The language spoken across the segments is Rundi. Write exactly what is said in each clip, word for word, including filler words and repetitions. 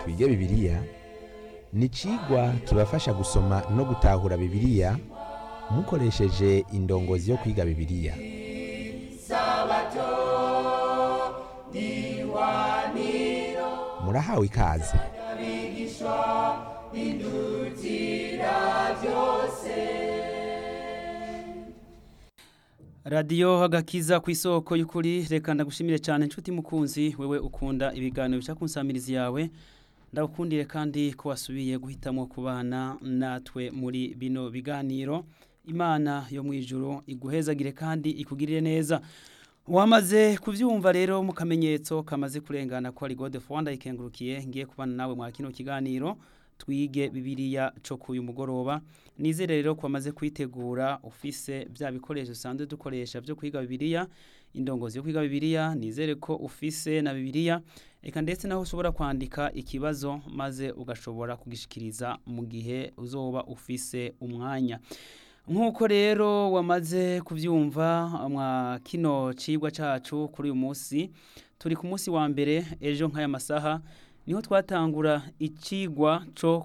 twige Bibiliya ni icigwa kibafasha gusoma no gutahura Bibiliya mukoresheje indongozi yo kwiga Bibiliya. Murahawe ikaze. Radio Agakiza ku isoko y'ukuri, reka ndagushimire cyane nshuti mukunzi wewe ukunda ibiganiro bica kunsamirizi yawe. Ndagukundire kandi ko wasubiye guhitamo kubana natwe muri bino biganiro. Imana yo mu ijuru iguhezagire kandi ikugirire neza. Wamaze kuvyumva rero mu kamenyetso kamaze kurengana ko ari God Founder ikengurukiye ngiye kubana nawe mwa kino kiganiro twige Bibiliya cyo kuyu mugoroba. Nizere rero ko wamaze kwitegura ufise bya bikoresho sanzwe dukoresha byo kwiga Bibiliya, indongozi yo kwiga Bibiliya. Nizere ko ufise na Bibiliya eka ndetse naho ushobora kwandika ikibazo maze ugashobora kugishikiriza mu gihe uzoba ufise umwanya. Nkuko rero wamaze kuvyumva mwa kino cigwa cacu kuri uyu munsi, turi ku munsi wa mbere ejo nk'aya masaha niho twatangura icigwa cyo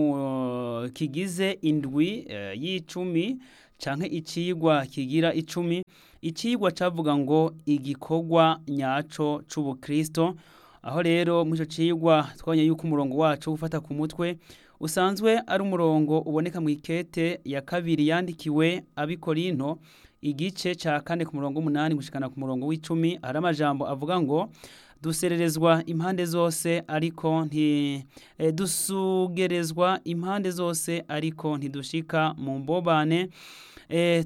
kumu kigize indwi uh, y'icumi canke icigwa kigira icumi. Icigwa cavuga ngo igikorwa nyaco c'ubukristo, aho rero mu cyo cigwa twabonye yuko umurongo wacu ufata ku mutwe usanzwe ari umurongo uboneka mu ikete ya kabiri yandikiwe abikorinto igice ca kane ku murongo umunani gushikana ku murongo w'icumi. Ari amajambo avuga ngo dusererezwa impande zose ariko nti e, dusugerezwa impande zose ariko ntidushika mu mbobane, e,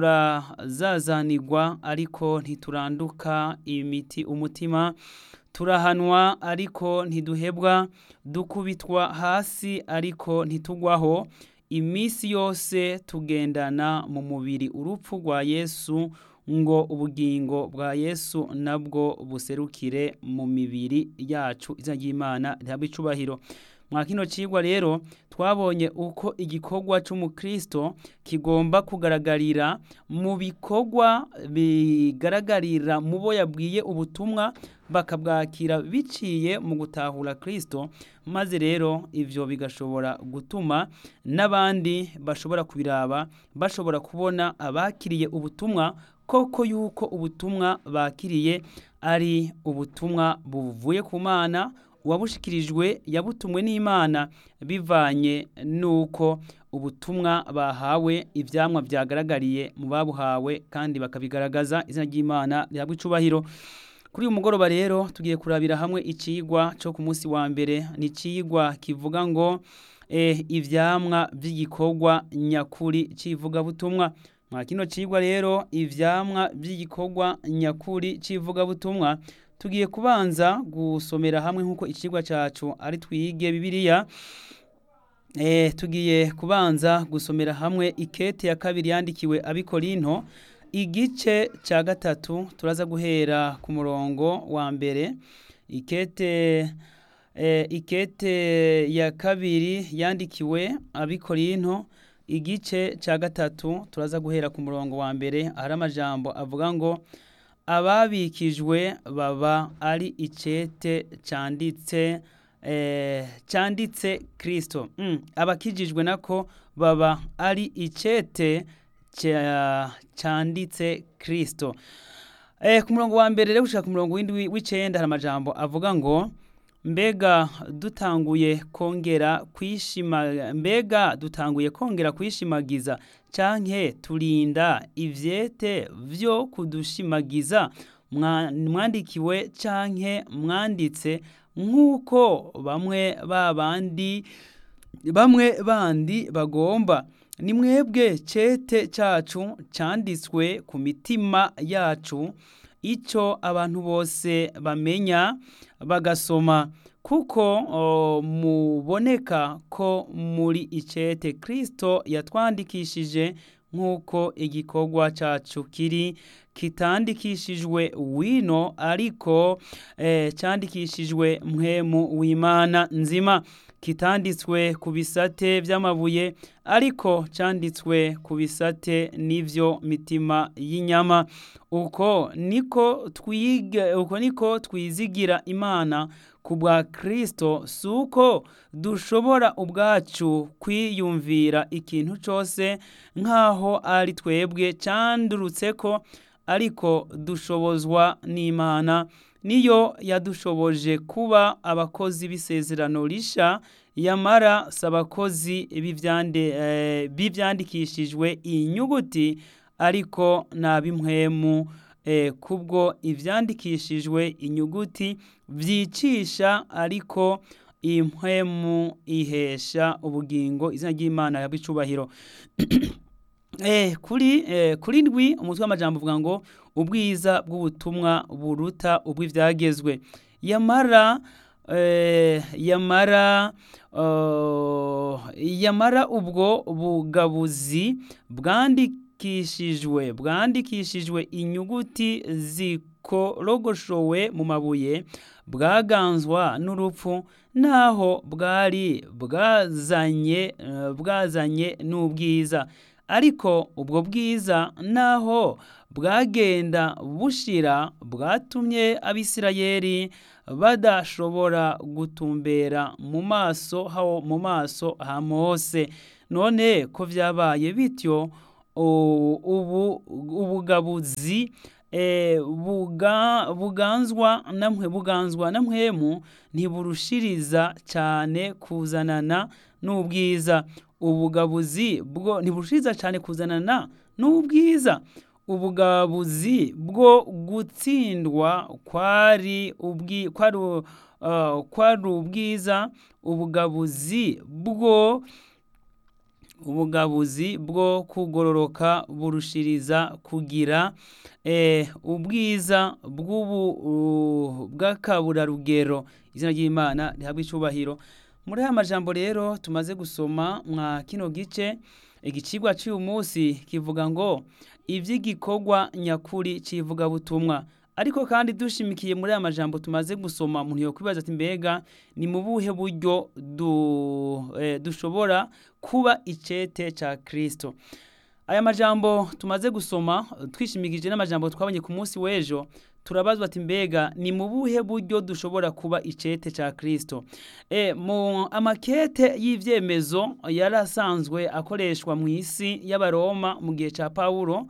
turazazanirwa ariko ntituranduka imiti umutima, turahanwa ariko ntiduhebwa, dukubitwa hasi ariko ntitugwaho, imisi yose tugendana mu mubiri urupfu rwa Yesu ngo ubugingo bwa Yesu nabwo buserukire mu mibiri yacu. Izina ry'Imana rihabwe icubahiro. Mwa kino cigwa rero twabonye uko igikorwa c'umukristo kigomba kugaragarira mu bikorwa bigaragarira mu bo yabwiye ubutumwa bakabwakira biciye mu gutahura Kristo, maze rero ivyo bigashobora gutuma n'abandi bashobora kubiraba bashobora kubona abakiriye ubutumwa koko yuko ubutumwa bakiriye ari ubutumwa buvuye ku Mana, uwabushikirijwe yabutumwe n'Imana bivanye nuko ubutumwa bahawe ivyamwa vyagaragariye mu babuhawe kandi bakabigaragaza. Izina ry'Imana rihabwe icubahiro. Kuri uyu mugoroba rero tugiye kurabira hamwe icigwa cyo ku munsi wa mbere. Ni icigwa kivuga ngo eh, ivyamwa vy'igikorwa nyakuri civuga butumwa. Mwa kino cigwa rero ivyamwa vy'igikorwa nyakuri civuga butumwa tugiye kubanza gusomera hamwe nkuko icigwa cacu ari twige Bibiliya. Eh, tugiye kubanza gusomera hamwe ikete ya kabiri yandikiwe abikorinto igice ca gatatu, turaza guhera ku murongo wa mbere. Ikete eh, ikete ya kabiri yandikiwe abikorinto igice ca gatatu, turaza guhera ku murongo wa mbere. Hari amajambo avuga ngo ababikijwe baba ari icete canditse eh, canditse Kristo. Mm, abakijijwe nako baba ari icete canditse Kristo. Eh, ku murongo wa mbere rero gushika ku murongo w'indwi w'icenda hari amajambo avuga ngo mbega dutanguye kongera kwishima mbega dutanguye kongera kwishimagiza canke turinda ivyete vyo kudushimagiza, mwandikiwe canke mwanditse nkuko bamwe babandi bamwe bandi bagomba. Ni mwebwe cete cacu canditswe ku mitima yacu, ico abantu bose bamenya bagasoma, kuko o, muboneka ko muri icete Kristo yatwandikishije nkuko igikorwa cacu kiri kitandikishijwe wino ariko eh, candikishijwe mpwemu w'Imana nzima. kitanditswe ku bisate vy'amabuye ariko canditswe ku bisate n'ivyo mitima y'inyama. Uko niko twiga uko niko twizigira Imana kubwa Kristo, suko dushobora ubwacu kwiyumvira ikintu cose nkaho ari twebwe candurutseko, ariko dushobozwa n'Imana, niyo yadushoboje kuba abakozi b'isezerano risha, yamara sabakozi b'ivyande eh, b'ivyandikishijwe inyuguti, ariko nabimpwemu eh, kubwo ivyandikishijwe inyuguti vyicisha, ariko impwemu ihesha ubugingo. Izina ry'Imana yabicubahiro. Eh, kuri eh, kuri ndwi umutwe w'amajambo uvuga ngo ubwiza bw'ubutumwa buruta ubw'ivyagezwe. Yamara eh, yamara uh, yamara ubwo bugabuzi bwandikishijwe bwandikishijwe inyuguti zikorogoshowe mu mabuye, bwaganzwa n'urupfu, naho bwari bwazanye uh, bwazanye n'ubwiza. Ariko ubwo bwiza naho bwagenda bushira, bwatumye Abisirayeli badashobora gutumbera mu maso hawo mu maso ha Mose. None ko vyabaye bityo, ubu ubugabuzi e, buga, buganzwa namwe buganzwa namwemu ntiburushiriza cyane kuzanana n'ubwiza. Ubugabuzi bwo ntiburushiriza cyane kuzanana n'ubwiza. Ubugabuzi bwo gutsindwa kwari ubwi kwari uh, kwari ubwiza. Ubugabuzi bwo ubugabuzi bwo kugororoka burushiriza kugira eh, ubwiza bw'ubu uh, bw'akabura rugero. Izina ry'Imana rihabwe icubahiro. Muri aya majambo rero tumaze gusoma mwa kino gice, igicigwa cy'uyu munsi kivuga ngo ivy'igikorwa nyakuri civuga butumwa. Ariko kandi dushimikiye muri aya majambo tumaze gusoma, umuntu yo kwibaza ati mbega ni mu buhe buryo du, eh, dushobora kuba icete ca Kristo. Aya majambo tumaze gusoma twishimikije n'amajambo twabonye ku munsi w'ejo, turabazwa ati mbega ni mu buhe buryo dushobora kuba icete ca Kristo. E, mu amakete y'ivyemezo yarasanzwe akoreshwa mu isi y'Abaroma mu gihe ca Paulo,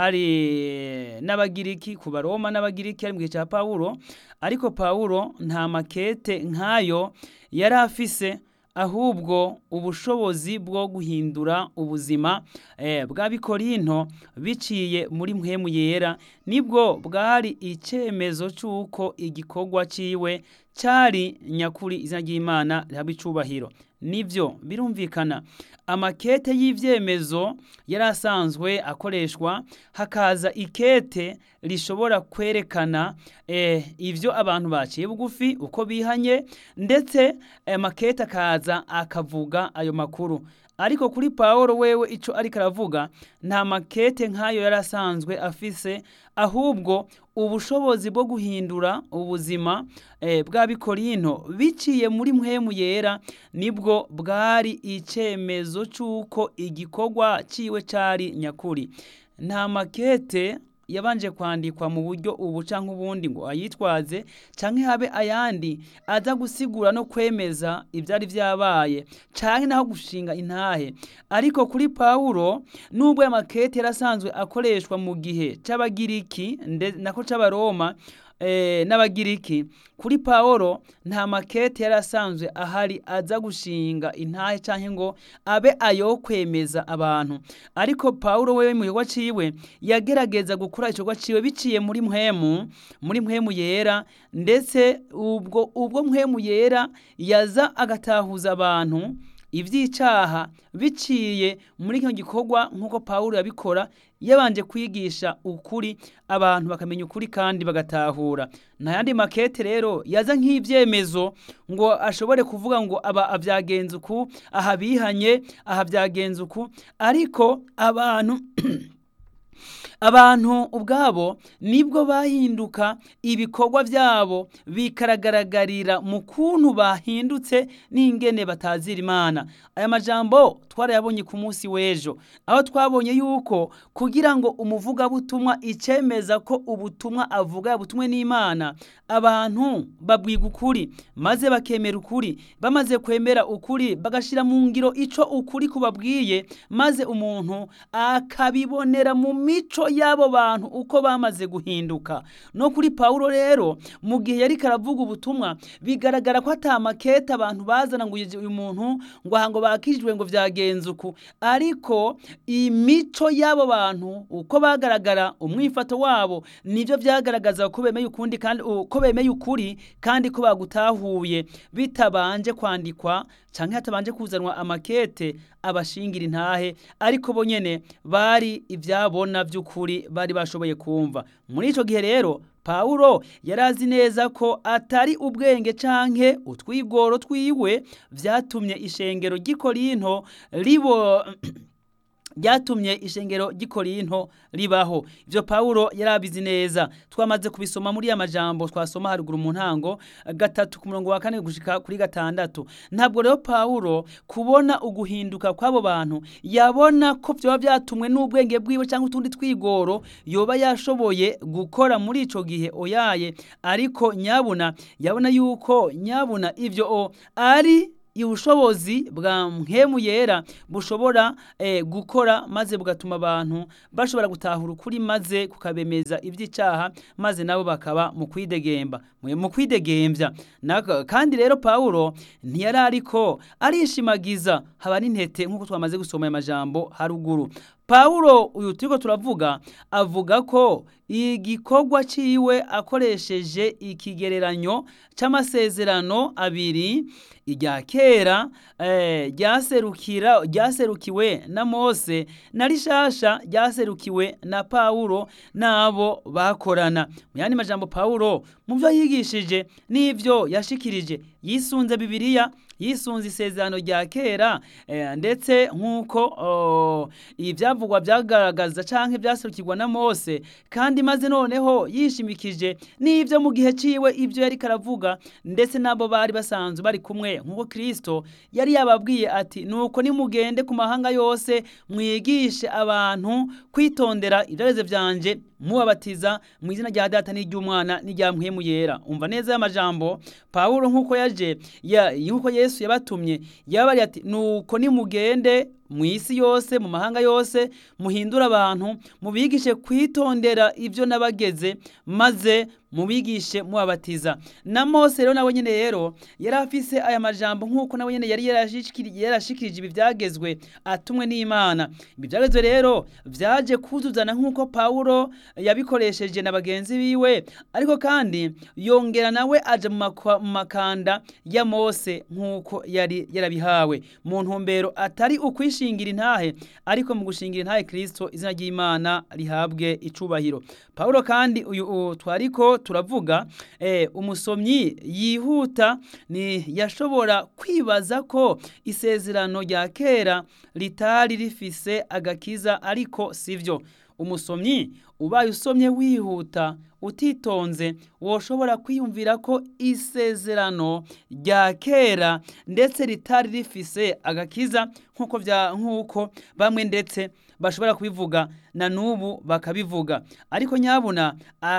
hari n'Abagiriki ku Baroma n'Abagiriki ari mu gihe ca Paulo, ariko Paulo nta makete nkayo yari afise, ahubwo ubushobozi bwo guhindura ubuzima eh, bw'Abikorinto biciye muri mpwemu yera nibwo bwari icemezo c'uko igikorwa ciwe cari nyakuri. Izina ry'Imana rihabwe icubahiro. Nivyo birumvikana amakete y'ivyemezo yarasanzwe akoreshwa, hakaza ikete rishobora kwerekana eh, ivyo abantu baciye bugufi uko bihanye, ndetse amakete akaza akavuga ayo makuru. Ariko kuri Paulo wewe ico ariko aravuga nta makete nkayo yarasanzwe afise, ahubwo ubushobozi bwo guhindura ubuzima eh, bw'Abikorinto biciye muri mpwemu yera nibwo bwari icemezo c'uko igikorwa ciwe cari nyakuri. Nta makete yabanje kwandikwa mu buryo ubu canke ubundi ngo ayitwaze canke habe ayandi aza gusigura no kwemeza ivyari vyabaye canke naho gushinga intahe. Ariko kuri Paulo nubwo ya makete yarasanzwe akoreshwa mu gihe c'Abagiriki nako c'Abaroma eh, n'Abagiriki, kuri Paulo nta makete yarasanzwe ahari aza gushinga intahe canke ngo abe ayo kwemeza abantu. Ariko Paulo wewe mu gikorwa ciwe yagerageza gukora igikorwa ciwe biciye muri mpwemu muri mpwemu yera, ndetse ubwo ubwo mpwemu yera yaza agatahuza abantu ivyicaha biciye muri kino gikorwa nkuko Paulo yabikora, yabanje kwigisha ukuri abantu bakamenya ukuri kandi bagatahura. Na yandi makete rero yaza nk'ivyemezo ngo ashobore kuvuga ngo aba avyagenza uku, aha bihanye, aha vyagenza uku, ariko abantu abantu ubwabo nibwo bahinduka, ibikorwa byabo bikaragaragarira mu kuntu bahindutse n'ingene batazira Imana. Aya majambo twarayabonye ku munsi w'ejo, aho twabonye yuko kugira ngo umuvugabutumwa icemeza ko ubutumwa avuga butumwe n'Imana, abantu babwiga ukuri maze bakemera ukuri, bamaze kwemera ukuri bagashira mu ngiro ico ukuri kubabwiye, maze umuntu akabibonera mu mico y'abo bantu uko bamaze guhinduka. No kuri Pawulo rero, mu gihe yari karavuga ubutumwa, bigaragara ko atamaketa abantu bazana ngo uyu muntu ngo ahango bakijwe ngo vyagenze uku, ariko imico y'abo bantu uko bagaragara, umwifato wabo nivyo vyagaragaza ko bemeye ukundi kandi uko bemeye ukuri kandi ko bagutahuye, bitabanje kwandikwa canke hatabanje kuzanwa amakete abashingira intahe, ariko bo nyene bari ivyabona vy'ukuri bari bashoboye kumva. Muri ico gihe rero Pawulo yarazi neza ko atari ubwenge canke utwigoro twiwe vyatumye ishengero ry'Ikorinto ribo byatumye ishengero ry'Ikorinto ribaho. Ivyo Pawulo yarabizi neza, twamaze kubisoma muri ya majambo twasoma haruguru mu ntango gatatu ku murongo wa kane gushika kuri gatandatu. Ntabwo rero Pawulo kubona uguhinduka kw'abo bantu yabona ko vyoba vyatumwe n'ubwenge bwiwe cyangwa utundi twigoro yoba yashoboye gukora muri ico gihe oyaye, ariko nyabuna yabona yuko nyabuna ivyo o ari ubushobozi bwa mpwemu yera bushobora eh, gukora maze bugatuma abantu bashobora gutahura ukuri maze kukabemeza ivy'icaha, maze nabo bakaba mu kwidegemba mu kwidegembya. Kandi rero Pawulo ntiyari ariko arishimagiza haba n'intete nk'uko twamaze gusoma aya majambo haruguru. Pawulo uyu turiko turavuga avuga ko igikorwa ciwe akoresheje ikigereranyo c'amasezerano abiri, irya kera eh, ryaserukira ryaserukiwe na Mose, na rishasha ryaserukiwe na Pawulo nabo bakorana. Mu yandi majambo Pawulo mu vyo yigishije n'ivyo yashikirije yisunze Bibiliya, yisunze isezerano rya kera eh, ndetse nk'uko oh, ivyavugwa vyagaragaza canke vyaserukirwa na Mose, kandi maze noneho yishimikije n'ivyo mu gihe ciwe ivyo yari karavuga, ndetse nabo bari basanzwe bari kumwe nk'uko Kristo yari yababwiye ati nuko nimugende ku mahanga yose mwigishe abantu kwitondera ivyareze vyanje, mubabatiza mu izina rya Data n'iry'Umwana n'irya Mpwemu Yera. Umva neza y'amajambo Pawulo nk'uko yaje ya yuko Yesu yabatumye yabari ati nuko nimugende mu isi yose mu mahanga yose muhindura abantu mubigishe kwitondera ivyo nabageze, maze mubigishe mubabatiza. Na Mose rero nawe nyene rero yarafise aya majambo nk'uko nawe nyene yari yarashikirije yarashikirije ibi vyagezwe atumwe n'Imana. Ibi vyagezwe rero vyaje kuzuzana nk'uko Pawulo yabikoresheje na bagenzi biwe, ariko kandi yongera nawe aje mu makanda ya Mose nk'uko yari yarabihawe, mu ntumbero atari ukwishingira intahe, ariko mu gushingira intahe Kristo, izina ry'Imana rihabwe icubahiro. Pawulo kandi uyu twariko turavuga eh, umusomyi yihuta ni yashobora kwibaza ko isezerano rya kera litari rifise agakiza, ariko sivyo. Umusomyi ubaye usomye wihuta utitonze woshobora kwiyumvira ko isezerano rya kera ndetse ritari rifise agakiza nkuko vya nkuko bamwe ndetse bashobora kubivuga na nubu bakabivuga, ariko nyabuna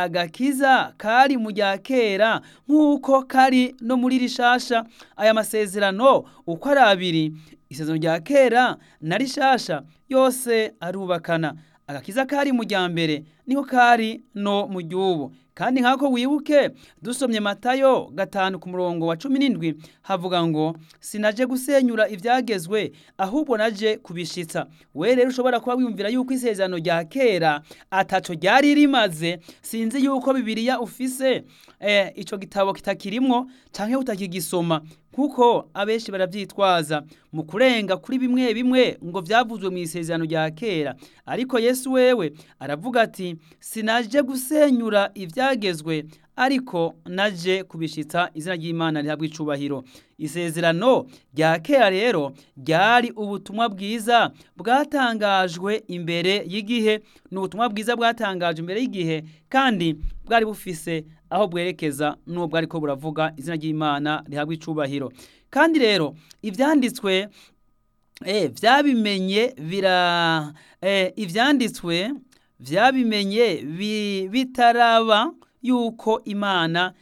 agakiza kari mu rya kera nkuko kari no muri rishasha. Aya masezerano uko ari abiri, isezerano rya kera na rishasha, yose arubakana. Agakiza kari mu ryambere niko kari no mu ryubu, kandi nkako wibuke dusomye Matayo gatanu ku murongo wa cumi n'indwi havuga ngo sinaje gusenyura ivyagezwe ahubwo naje kubishitsa. We rero ushobora kuba wiyumvira yuko isezerano rya kera ataco ryari rimaze, sinzi yuko Bibiliya ufise eh, ico gitabo kitakirimwo canke utakigisoma kuko abenshi baravyitwaza mu kurenga kuri bimwe bimwe ngo vyavuzwe mu isezerano rya kera. Ariko Yesu wewe aravuga ati sinaje gusenyura ivyagezwe ariko naje kubishitsa, izina ry'Imana rihabwa icubahiro. Isezerano rya kera rero ryari ubutumwa bwiza bwatangajwe imbere y'igihe, n'ubutumwa bwiza bwatangajwe imbere y'igihe kandi bwari bufise aho bwerekeza n'ubwo ariko buravuga, izina ry'Imana rihabwa icubahiro. Kandi rero ivyanditswe eh vyabimenye bira eh ivyanditswe vyabimenye bi, bitaraba yuko Imana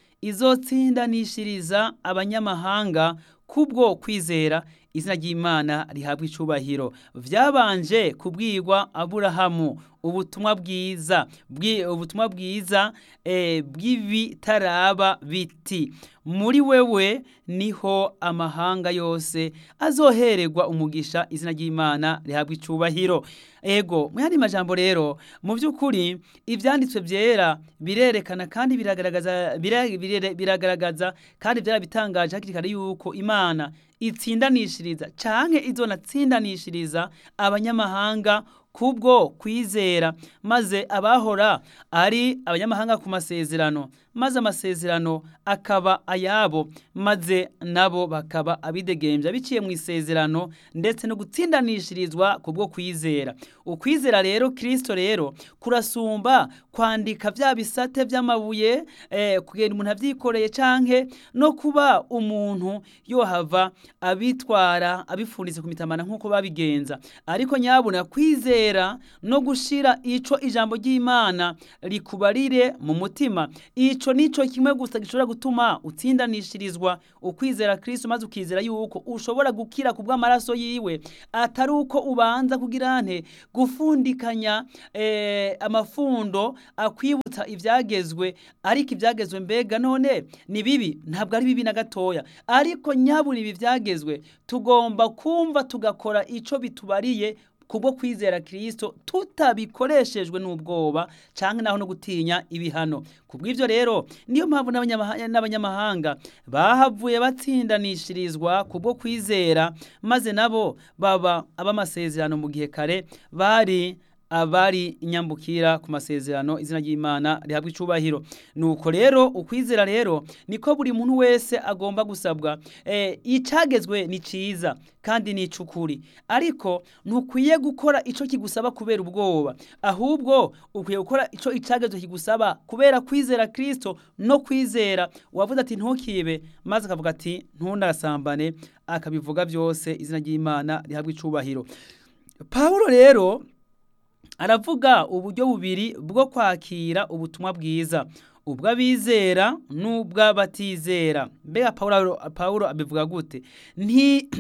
izotsindanishiriza abanyamahanga kubwo kwizera, izina ry'Imana rihabwa icubahiro. Vyabanje kubwirwa Aburahamu ubutumwa bwiza bwi ubutumwa bwiza eh bw'ibitaraba biti muri wewe niho amahanga yose azohererwa umugisha, izina ry'Imana rihabwa icubahiro. Ego mu yandi majambo rero mu vy'ukuri ivyanditswe vyera birerekana kandi biragaragaza biragaragaza kandi vyarabitangaje hakiri kare yuko Imana itsindanishiriza canke izonatsindanishiriza abanyamahanga kubwo kwizera, maze abahora ari abanyamahanga ku masezerano, maze amasezerano akaba ayabo, maze nabo bakaba abidegembya biciye mu isezerano ndetse no gutsindanishirizwa kubwo kwizera. Ukwizera rero Kristo rero kurasumba kwandika vya bisate vy'amabuye eh, kugenda umuntu avyikoreye canke no kuba umuntu yohava abitwara abifunditse ku mitamana nk'uko babigenza. Ariko nyabuna kwizera no gushira ico ijambo ry'Imana rikubarire mu mutima, ico nico kimwe gusa gishobora gutuma utsindanishirizwa ukwizera Kristo, maze ukizera yuko ushobora gukira kubwa amaraso yiwe, atari uko ubanza kugira nte gufundikanya eh, amafundo akwibutsa ivyagezwe. Ariko ivyagezwe mbega none ni bibi? Ntabwo ari bibi na gatoya, ariko nyaburi ibi vyagezwe tugomba kumva tugakora ico bitubariye kubwo kwizera Kristo, tutabikoreshejwe n'ubwoba canke naho no gutinya ibihano. Kubw'ivyo rero niyo mpamvu n'abanyamahanga bahavuye batsindanishirizwa kubwo kwizera, maze nabo baba abamasezerano mu gihe kare bari abari inyambukira ku masezerano, izina ry'Imana rihabwa icubahiro. Nuko rero ukwizera rero niko buri muntu wese agomba gusabwa. Eh, icagezwe ni ciza kandi ni icukuri, ariko ntukwiye gukora ico kigusaba kubera ubwoba, ahubwo ukwiye gukora ico icagezwe kigusaba kubera kwizera Kristo no kwizera. Wavuze ati ntukibe, maze akavuga ati ntundasambane, akabivuga vyose, izina ry'Imana rihabwa icubahiro. Paulo rero aravuga uburyo bubiri bwo kwakira ubutumwa bwiza, ubw'abizera n'ubw'abatizera. Mbega Paulo Paulo abivuga gute? Nti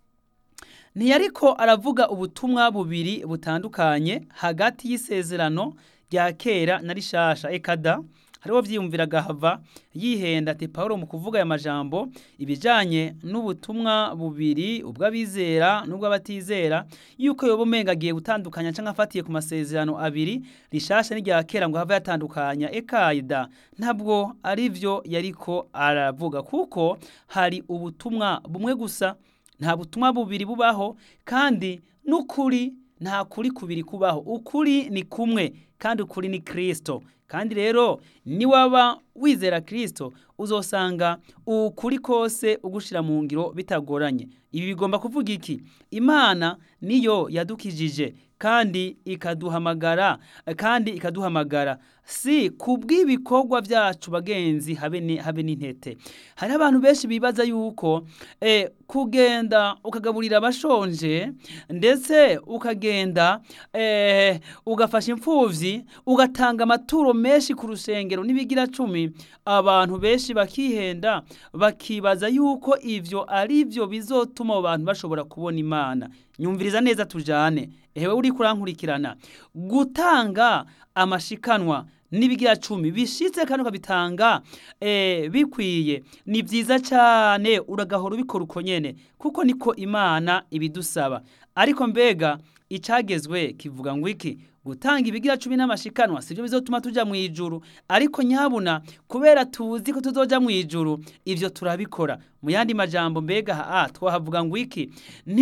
ntiyariko aravuga ubutumwa bubiri butandukanye hagati y'isezerano rya kera na rishasha. Ekada hariho vyiyumviraga hava yihenda ati Paulo mu kuvuga aya majambo ibijanye n'ubutumwa bubiri ubw'abizera n'ubw'abatizera yuko yobo menga agiye gutandukanya canke afatiye ku masezerano abiri rishasha n'irya kera ngo hava yatandukanya. Ekaida ntabwo ari vyo yariko aravuga, kuko hari ubutumwa bumwe gusa, nta butumwa bubiri bubaho, kandi n'ukuri nta kuri kubiri kubaho. Ukuri ni kumwe kandi ukuri ni Kristo. Kandi rero ni waba wizera Kristo uzosanga ukuri kose ugushira mu ngiro bitagoranye. Ibi bigomba kuvuga iki? Imana niyo yadukijije kandi ikaduhamagara kandi ikaduhamagara si kubw'ibikorwa byacu bagenzi habe ni habe n'intete. Hari abantu benshi bibaza yuko eh kugenda ukagaburira abashonje ndetse ukagenda eh ugafasha imfuvyi ugatanga amaturo menshi ku rusengero n'ibigira cumi, abantu benshi bakihenda bakibaza yuko ivyo ari byo bizotuma abantu bashobora kubona Imana. Nyumviriza neza tujane, ehewe uri kurankurikirana, gutanga amashikanwa nibigira cumi bishitse kandi ukabitanga eh bikwiye ni vyiza cyane, uragahora ubikora uko nyene kuko niko Imana ibidusaba. Ariko mbega icagezwe kivuga ngo iki? Gutanga ibigira cumi n'amashikanwa sivyo bizotuma tuja mu ijuru, ariko nyabuna kubera tuzi ko tuzoja mu ijuru ivyo turabikora. mu yandi majambo mbega ah twahavuga ngo iki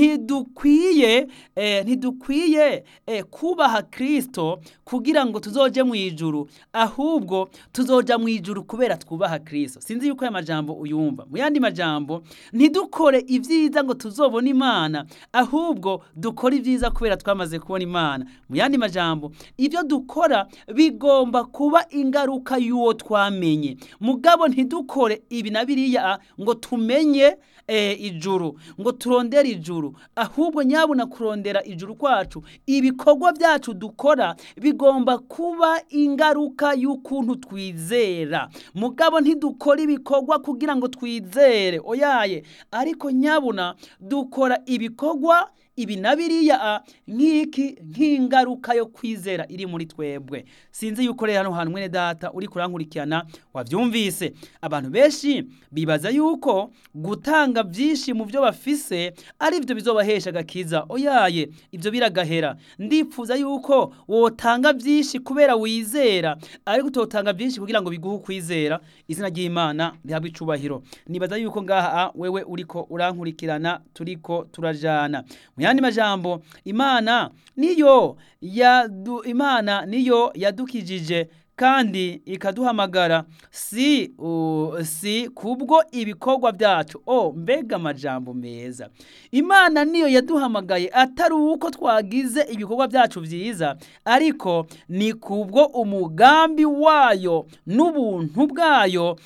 ntidukwiye eh, ntidukwiye eh, kubaha Kristo kugira ngo tuzoje mu ijuru, ahubwo tuzoja mu ijuru kubera twubaha Kristo. Sinzi yuko aya majambo uyumva. Mu yandi majambo ntidukore ivyiza ngo tuzobona Imana, ahubwo dukora ivyiza kubera twamaze kubona Imana. Mu yandi majambo ivyo dukora bigomba kuba ingaruka y'uwo twamenye, mugabo ntidukore ibi na biriya ngo tumenye e, ijuru, ngo turondere ijuru, ahubwo nyabuna kurondera ijuru kwacu ibikorwa byacu dukora bigomba kuba ingaruka y'ukuntu twizera, mugabo ntidukora ibikorwa kugira ngo twizere oyaye, ariko nyabuna dukora ibikorwa ibi na biriya nk'iki nk'ingaruka yo kwizera iri muri twebwe. Sinzi yuko rero hano hantu mwene data uri kurankurikirana wavyumvise. Abantu benshi bibaza yuko gutanga byinshi mu byo bafise ari byo bizobahesha gakiza. Oyaye, ibyo biragahera. Ndipfuza yuko wotanga byinshi kubera wizera, ariko utotanga byinshi kugira ngo biguhe kwizera. Izina ry'Imana rihabwe icubahiro. Nibaza yuko ngaha wewe uriko urankurikirana turiko turajana. Yani majambo Imana niyo yadu Imana niyo yadukijije kandi ikaduhamagara si uh, si kubwo ibikorwa byacu. Oh, mbega majambo meza. Imana niyo yaduhamagaye atari uko twagize ibikorwa byacu byiza, ariko ni kubwo umugambi wayo n'ubuntu bwayo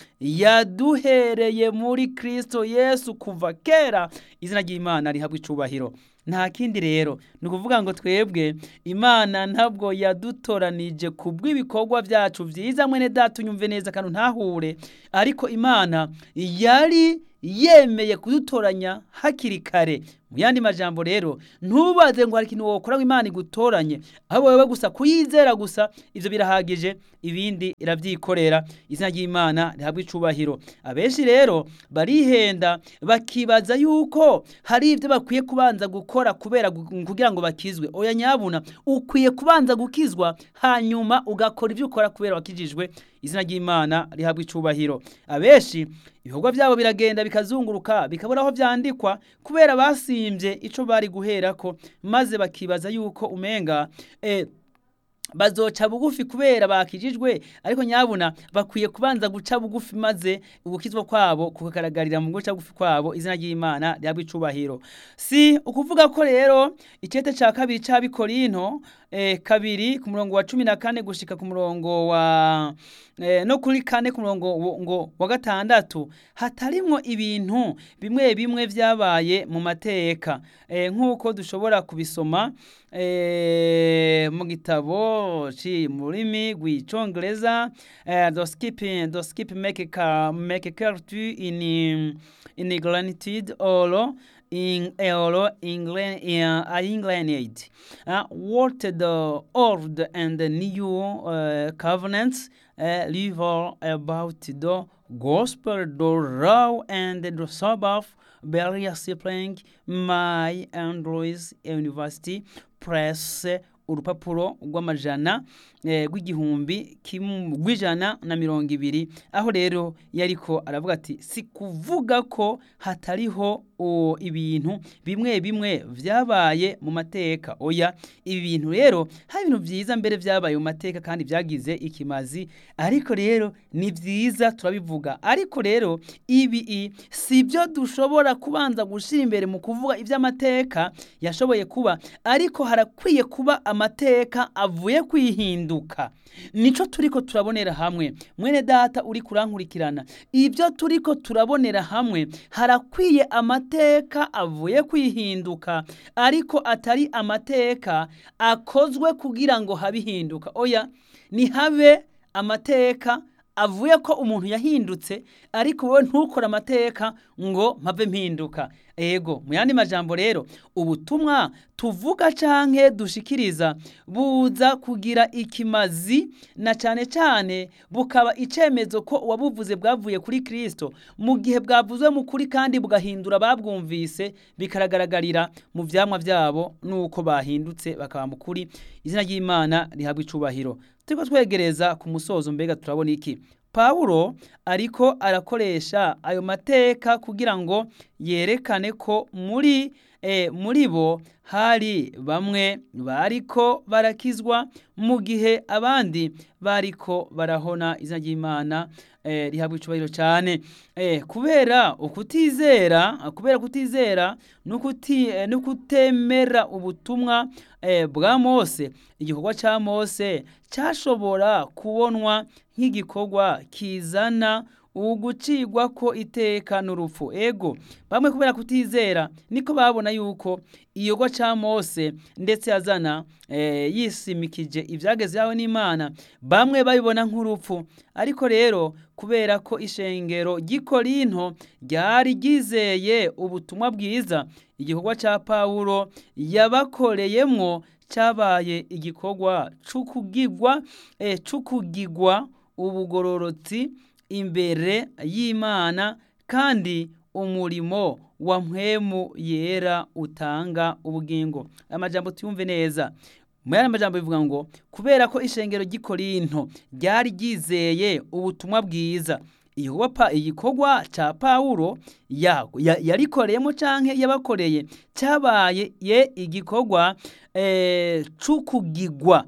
yaduhereye muri Kristo Yesu kuva kera. Izina ry'Imana rihabwe icubahiro. Nta kindi rero ni ukuvuga ngo twebwe Imana ntabwo yadutoranije kubw'ibikorwa byacu byiza. Mwene data unyumve neza kandi ntahure, ariko Imana yari yemeye kudutoranya hakiri kare. Mu yandi majambo rero ntubaze ngo hari ikintu wokora ngo Imana igutoranye, abo wewe gusa kuyizera gusa ivyo birahagije, ibindi iravyikorera. Izina ry'Imana rihabwe icubahiro. Abenshi rero barihenda bakibaza yuko hari ivyo bakwiye kubanza gukora kubera kugira ngo bakizwe. Oya nyabuna, ukwiye kubanza gukizwa hanyuma ugakora ivyo ukora kubera wakijijwe. Izina ry'Imana rihabwe icubahiro. Abenshi ibikorwa byabo biragenda bikazunguruka bikabura aho vyandikwa kubera basimvye ico bari guherako, maze bakibaza yuko umenga eh bazoca bugufi kubera bakijijwe, ariko nyabuna bakwiye kubanza guca bugufi maze ubukizwa kwabo kukagaragarira mu guca bugufi kwabo. Izina ry'Imana rihabwe icubahiro. Si ukuvuga ko rero icete ca kabiri ca Bikorinto eh, kabiri ku murongo wa cumi na kane gushika ku murongo wa eh, no kuri kane ku murongo ngo wa gatandatu hatarimwo ibintu bimwe bimwe vyabaye mu mateka eh, nk'uko dushobora kubisoma eh, mu gitabo ci murimi rw'icongereza eh, the skipping the skip make ka make culture in in granted or in euro England in uh, England uh, what the old and the new uh, covenants uh, live all about the gospel, the law and the Sabbath, various playing my Andrews University Press urupapuro rw'amajana rw'igihumbi rw'ijana na mirongo ibiri. Aho rero yariko aravuga ati si kuvuga ko hatariho ibintu bimwe bimwe vyabaye mu mateka. Oya, ibi bintu rero hari ibintu vyiza mbere vyabaye mu mateka kandi vyagize ikimazi, ariko rero ni vyiza turabivuga. Ariko rero ibi si byo dushobora kubanza gushira imbere mu kuvuga ivy'amateka yashoboye kuba, ariko harakwiye kuba amateka avuye kwihinduka. Nico turiko turabonera hamwe. Mwene data uri kurankurikirana, ibyo turiko turabonera hamwe harakwiye amateka avuye kwihinduka, ariko atari amateka akozwe kugira ngo habihinduka. Oya, ni habe amateka avuye ko umuntu yahindutse, ariko wowe ntukora amateka ngo mpave mpinduka. Ego, mu yandi majambo rero ubutumwa tuvuga canke dushikiriza buza kugira ikimazi, na cane cane bukaba icemezo ko wabuvuze bwavuye kuri Kristo, mu gihe bwavuzwe mu kuri kandi bugahindura babwumvise, bikaragaragara mu vyamwa vyabo nuko bahindutse bakaba mu kuri. Izina ry'Imana rihabwe icubahiro. Turiko twegereza ku musozo, mbega turabona iki? Pawulo ariko arakoresha ayo mateka kugira ngo yerekane ko muri e, muri bo hari bamwe bariko barakizwa mu gihe abandi bariko barahona. Izina ry'Imana e, rihabwa icubahiro cyane. E, kubera ukutizera kubera kutizera nukuti e, nukutemera ubutumwa e, bwa Mose, igikorwa ca Mose cyashobora kubonwa nk'igikorwa kizana ugucigwa ko iteka n'urupfu. Ego bamwe kubera kutizera niko babona yuko iyogwa ca Mose ndetse azana e, yisimikije ivyageze yawe n'Imana, bamwe babibona nk'urupfu. Ariko rero kubera ko ishengero ry'Ikorinto ryari ryizeye ubutumwa bwiza, igikorwa ca Pawulo yabakoreyemwo cabaye igikorwa c'ukugigwa e, c'ukugigwa ubugororotsi imbere y'Imana, kandi umurimo wa mpwemu yera utanga ubugingo. Amajambo tuyumve neza. Mwaya amajambo bivuga ngo kubera ko ishengero ry'Ikorinto ryari ryizeye ubutumwa bwiza, igikorwa ca Pawulo yarikoreyemo canke yabakoreye cabaye ye igikorwa e, c'ukugigwa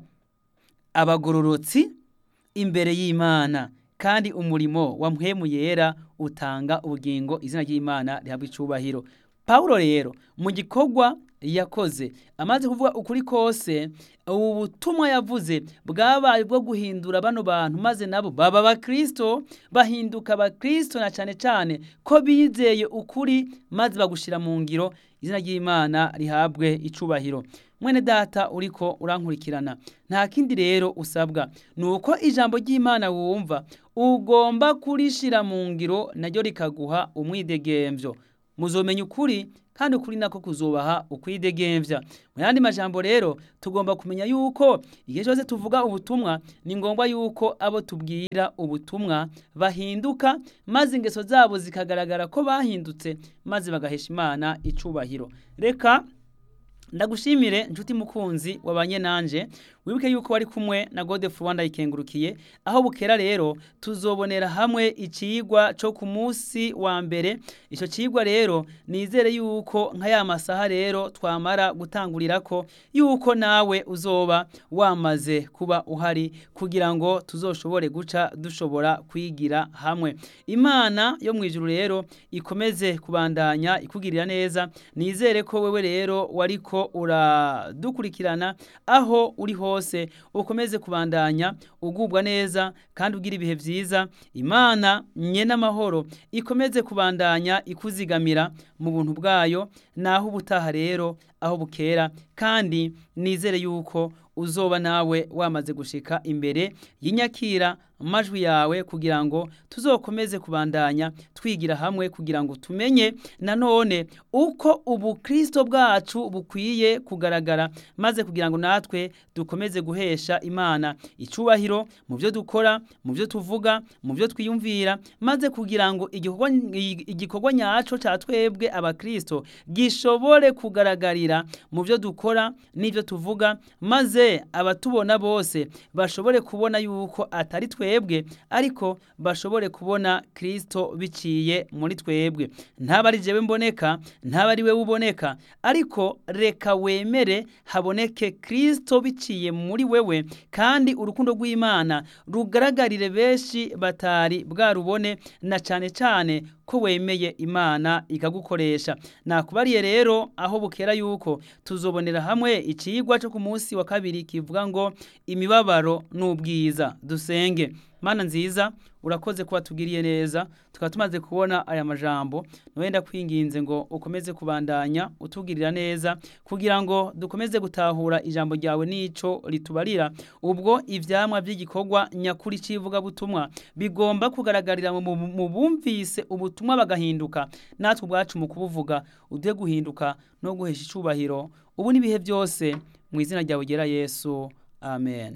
abagororotsi imbere y'Imana, kandi umurimo wa mpwemu yera utanga ubugingo. Izina ry'Imana rihabwa icubahiro. Pawulo rero mu gikorwa yakoze amaze kuvuga ukuri kose, ubu butumwa yavuze bwabaye bwo guhindura bano bantu, maze nabo baba abakristo, bahinduka abakristo na cane cane ko bizeye ukuri maze bagushira mu ngiro. Izina ry'Imana rihabwe icubahiro. Mwene data uriko urankurikirana, nta kindi rero usabwa nuko ijambo ry'Imana wumva ugomba kurishira mu ngiro, naryo rikaguha umwidegemvyo. Muzomenya ukuri kandi ukuri nako kuzobaha ukwidegemvya. Mu yandi majambo rero tugomba kumenya yuko igihe cyose tuvuga ubutumwa ni ngombwa yuko abo tubwira ubutumwa bahinduka, maze ingeso zabo zikagaragara ko bahindutse, maze bagahesha Imana icubahiro. Reka ndagushimire njuti mukunzi wabanye nanje, wibuke yuko wari kumwe na Godefroid Rwanda ikengurukiye, aho bukera rero tuzobonera hamwe icigwa cyo ku munsi wa mbere. Ico cigwa rero nizere yuko nka ya masaha rero twamara gutangurirako yuko nawe uzoba wamaze kuba uhari, kugira ngo tuzoshobore guca dushobora kwigira hamwe. Imana yo mwijuru rero ikomeze kubandanya ikugirira neza. Nizere ko wewe rero wariko uradukurikirana aho uri hose, ukomeze kubandanya ugubwa neza kandi ugira ibihe vyiza. Imana nyene amahoro ikomeze kubandanya ikuzigamira mu buntu bwayo, naho ubutaha rero aho bukera, kandi nizere yuko uzoba nawe wamaze gushika imbere y'inyakira amajwi yawe, kugira ngo tuzokomeze kubandanya twigira hamwe, kugira ngo tumenye nanone uko ubukristo bwacu bukwiye kugaragara, maze kugira ngo natwe dukomeze guhesha Imana icubahiro mu byo dukora, mu byo tuvuga, mu byo twiyumvira, maze kugira ngo igikorwa igikorwa nyaco ca twebwe abakristo gishobore kugaragarira mu byo dukora n'ibyo tuvuga, maze abatubona bose bashobore kubona yuko atari twebwe, ariko bashobore kubona Kristo biciye muri twebwe. Ntaba ari jewe mboneka, ntaba ari wewe uboneka, ariko reka wemere haboneke Kristo biciye muri wewe, kandi urukundo rw'Imana rugaragarire benshi batari bwarubone, na cane cane ko wemeye Imana ikagukoresha. Nakubariye rero aho bukera yuko tuzobonera hamwe icigwa cyo ku munsi wa kabiri kivuga ngo imibabaro n'ubwiza. Dusenge. Mana nziza, urakoze kuba tugiriye neza, tukaba tumaze kubona aya majambo. Nwenda kwinginze ngo ukomeze kubandanya utugirira neza, kugira ngo dukomeze gutahura ijambo ryawe nico ritubarira. Ubwo ivyamwa by'igikorwa nyakuri civuga butumwa bigomba kugaragarira mu bumvise ubutumwa bagahinduka, natwe ubwacu mu kubuvuga ude guhinduka no guhesha icubahiro ubu nibihe byose, mu izina ryawe gera Yesu, amen.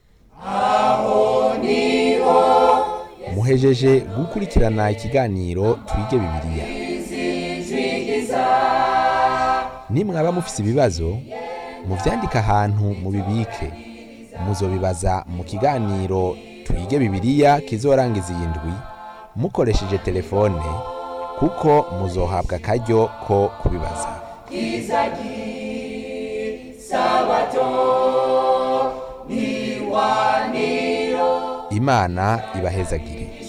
Muhejeje gukurikirana ikiganiro Twige Bibiliya. Nimwaba mufise ibibazo, muvyandika ahantu mubibike. Muzobibaza mu kiganiro twige bibiliya kizorangiza iyi ndwi mukoresheje telefone kuko muzohabwa akaryo ko kubibaza. Imana ibahezagire.